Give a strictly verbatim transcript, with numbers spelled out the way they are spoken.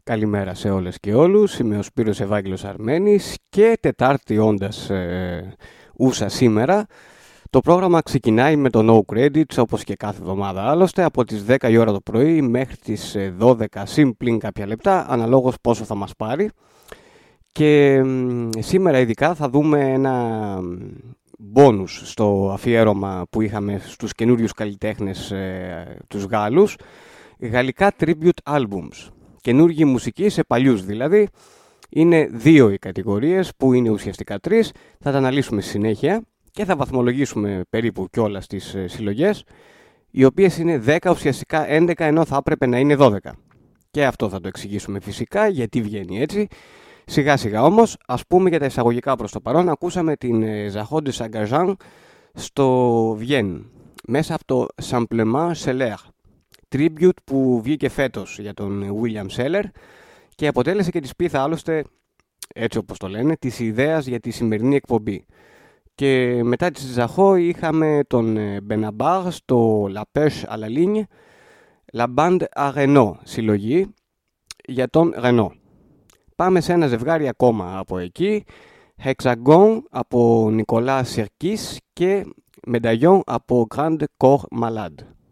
Καλημέρα σε όλες και όλους, είμαι ο Σπύρος Ευάγγελος Αρμένης και Τετάρτη όντας ε, ούσα σήμερα. Το πρόγραμμα ξεκινάει με το No Credits, όπως και κάθε εβδομάδα άλλωστε, από τις δέκα η ώρα το πρωί μέχρι τις δώδεκα συν πλην κάποια λεπτά, αναλόγως πόσο θα μας πάρει. Και μ, σήμερα ειδικά θα δούμε ένα μπόνους στο αφιέρωμα που είχαμε στους καινούριους καλλιτέχνες, ε, τους Γάλλους, γαλλικά tribute albums. Καινούργιη μουσική σε παλιούς δηλαδή. Είναι δύο οι κατηγορίες που είναι ουσιαστικά τρεις. Θα τα αναλύσουμε στη συνέχεια και θα βαθμολογήσουμε περίπου κιόλας τις ε, συλλογές, οι οποίες είναι δέκα, ουσιαστικά έντεκα, ενώ θα έπρεπε να είναι δώδεκα. Και αυτό θα το εξηγήσουμε φυσικά γιατί βγαίνει έτσι. Σιγά σιγά όμως, ας πούμε για τα εισαγωγικά προς το παρόν. Ακούσαμε την Zaho de Saint-Germain στο Βιέν μέσα από το Simplement Seller, tribute που βγήκε φέτος για τον William Seller και αποτέλεσε και τη σπίθα άλλωστε, έτσι όπως το λένε, της ιδέας για τη σημερινή εκπομπή. Και μετά τη Zaho είχαμε τον Benabar στο La Pêche à la Ligne, La Bande à Renault, συλλογή για τον Renault. Πάμε σε ένα ζευγάρι ακόμα από εκεί, Hexagon από Nicolas Sirkis και Medaillon από Grand Corps Malade.